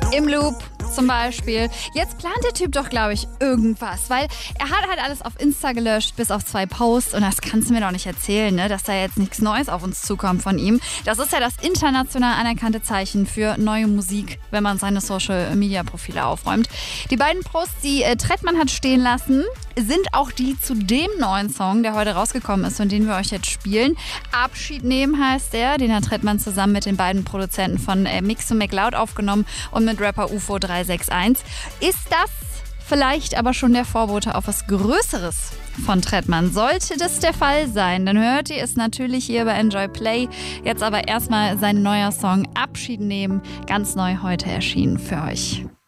Im Loop zum Beispiel. Jetzt plant der Typ doch, glaube ich, irgendwas, weil er hat halt alles auf Insta gelöscht, bis auf 2 Posts und das kannst du mir doch nicht erzählen, ne, dass da jetzt nichts Neues auf uns zukommt von ihm. Das ist ja das international anerkannte Zeichen für neue Musik, wenn man seine Social-Media-Profile aufräumt. Die beiden Posts, die Trettmann hat stehen lassen, sind auch die zu dem neuen Song, der heute rausgekommen ist und den wir euch jetzt spielen. Abschied nehmen heißt der, den hat Trettmann zusammen mit den beiden Produzenten von Mix und McLeod aufgenommen und mit Rapper UFO 361. Ist das vielleicht aber schon der Vorbote auf was Größeres von Trettmann? Sollte das der Fall sein, dann hört ihr es natürlich hier bei Enjoy Play. Jetzt aber erstmal sein neuer Song Abschied nehmen, ganz neu heute erschienen für euch.